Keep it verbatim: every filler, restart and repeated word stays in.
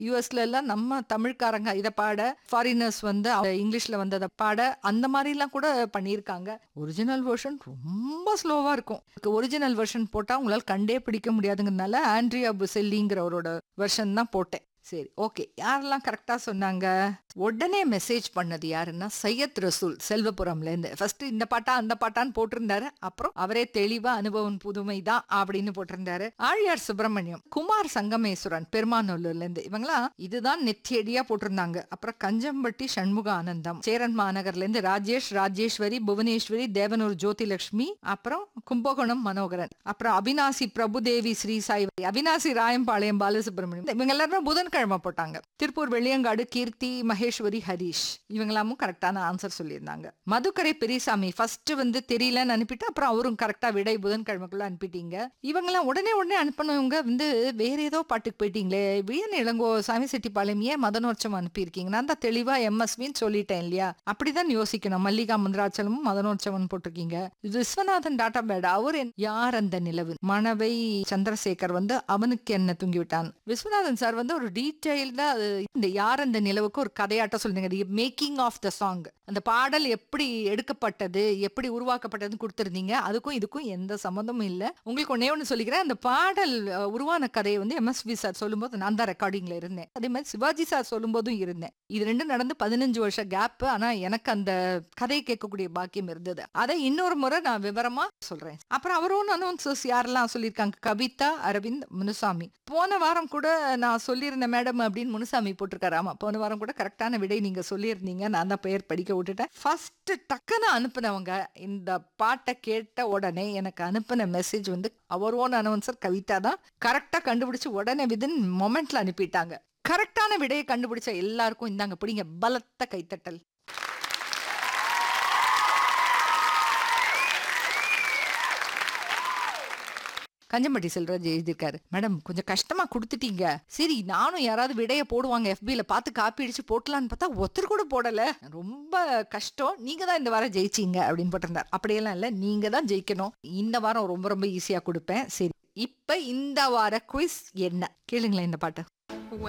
யூஎஸ்ல எல்லாம் நம்ம தமிழ்காரங்க இதை பாட, ஃபாரினர்ஸ் வந்து அவ- இங்கிலீஷ்ல வந்ததை பாட, அந்த மாதிரிலாம் கூட பண்ணியிருக்காங்க. ஒரிஜினல் வெர்ஷன் ரொம்ப ஸ்லோவா இருக்கும். ஒரிஜினல் வெர்ஷன் போட்டா உங்களால கண்டே பிடிக்க முடியாதுங்கிறதுனால ஆண்ட்ரியா புசெல்லிங்கிறவரோட வெர்ஷன் தான் போட்டேன். சரி, ஓகே. யாரெல்லாம் கரெக்டா சொன்னாங்க? உடனே மெசேஜ் பண்ணது யாருன்னா சையத் ரசூல் செல்வபுரம்ல இருந்து. ஃபர்ஸ்ட் இந்த பாட்டா அந்த பாட்டான்னு போட்டிருந்தாரு. அப்புறம் அவரே தெளிவா அனுபவம் புதுமை தான் அப்படின்னு போட்டிருந்தாரு. ஆழியார் சுப்பிரமணியம், குமார் சங்கமேஸ்வரன் பெருமாநல்லூர்ல இருந்து. இவங்களாம் இதுதான் நெத்தியடியா போட்டிருந்தாங்க. அப்புறம் கஞ்சம்பட்டி சண்முக ஆனந்தம், சேரன் மாநகர்ல இருந்து ராஜேஷ், ராஜேஸ்வரி, புவனேஸ்வரி, தேவனூர் ஜோதிலட்சுமி, அப்புறம் கும்பகோணம் மனோகரன், அப்புறம் அவினாசி பிரபுதேவி ஸ்ரீ சாய், அவினாசி ராயம்பாளையம் பாலசுப்ரமணியம். இவங்க எல்லாருமே புதன்கிழமை போட்டாங்க. திருப்பூர் வெள்ளியங்காடு கீர்த்தி, மகேஸ்வரி, ஹரிஷ் இவங்களாமும் கரெக்டான ஆன்சர் சொல்லியிருந்தாங்க. மதுக்கரை பெரியசாமி ஃபர்ஸ்ட் வந்து தெரியலன்னு அனுப்பிட்டு அப்புறம் அவரும் கரெக்டா விடை புதன்கிழமைக்குள்ள அனுப்பிட்டீங்க. இவங்கெல்லாம் உடனே உடனே அனுப்பினவங்க வந்து வேற ஏதோ பாட்டுக்கு போயிட்டீங்களே. வியன் இளங்கோ, சாமி செட்டிப்பாளையம், ஏன் மதனோற்சவம் அனுப்பியிருக்கீங்க? நான் தான் தெளிவா எம்எஸ்வின்னு சொல்லிட்டேன் இல்லையா? அப்படிதான் யோசிக்கணும். மல்லிகா மந்திராச்சலமும் மதனோற்சவம் போட்டிருக்கீங்க. விஸ்வநாதன் டாட்டா பேட், அவர் யார் அந்த நிலவு, மணவை சந்திரசேகர் வந்து அவனுக்கு என்ன தூங்கிவிட்டான். விஸ்வநாதன் சார் வந்து ஒரு டீடைல்டா இந்த யார் அந்த நிலவுக்கு ஒரு கதையாட்டம் சொல்லுங்க. மேக்கிங் ஆஃப் த சாங், அந்த பாடல் எப்படி எடுக்கப்பட்டது, எப்படி உருவாக்கப்பட்டதுன்னு கொடுத்திருந்தீங்க. அதுக்கும் இதுக்கும் எந்த சம்மந்தமும் இல்ல. உங்களுக்கு ஒன்னே ஒண்ணு சொல்லிக்கிறேன். அந்த பாடல் அஹ், உருவான கதையை வந்து எம்எஸ்வி சார் சொல்லும்போது நான் தான் ரெக்கார்டிங்ல இருந்தேன். அதே மாதிரி சிவாஜி சார் சொல்லும் போதும் இருந்தேன். இது ரெண்டும் நடந்து பதினஞ்சு வருஷம் கேப். ஆனா எனக்கு அந்த கதையை கேட்கக்கூடிய பாக்கியம் இருந்தது. அதை இன்னொரு முறை நான் விவரமா சொல்றேன். அப்புறம் அவரும் அனௌன்சர்ஸ் யாரெல்லாம் சொல்லியிருக்காங்க? கவிதா, அரவிந்த், முனுசாமி. போன வாரம் கூட நான் சொல்லியிருந்தேன் மேடம் அப்படின்னு முனுசாமி போட்டிருக்காரு. ஆமா, போன வாரம் கூட கரெக்டான விடை நீங்க சொல்லியிருந்தீங்க. நான் தான் பெயர் படிக்க விட்டுட்டேன். ஃபர்ஸ்ட் டக்குன்னு அனுப்புனவங்க இந்த பாட்டை கேட்ட உடனே எனக்கு அனுப்பின மெசேஜ் வந்து அவர் ஓன் அனௌன்சர் கவிதா தான். கரெக்டா கண்டுபிடிச்சு உடனே விதின் மொமெண்ட்ல அனுப்பிட்டாங்க. கரெக்டான விடையை கண்டுபிடிச்ச எல்லாருக்கும் இந்தாங்க பிடிங்க பலத்த கைத்தட்டல். கஞ்சம்பட்டி செல்வராஜ் எழுதியிருக்காரு, மேடம் கொஞ்சம் கஷ்டமா கொடுத்துட்டீங்க. சரி, நானும் யாராவது விடைய போடுவாங்க எஃபில பார்த்து காப்பி அடிச்சு போட்டலான்னு பார்த்தா ஒருத்தர் கூட போடல. ரொம்ப கஷ்டம், நீங்க தான் இந்த வாரம் ஜெயிச்சீங்க அப்படின்னு போட்டிருந்தார். அப்படியெல்லாம் இல்ல, நீங்க தான் ஜெயிக்கணும். இந்த வாரம் ரொம்ப ரொம்ப ஈஸியா கொடுப்பேன். சரி, இப்ப இந்த வார குவிஸ் என்ன கேளுங்களேன். இந்த பாட்டு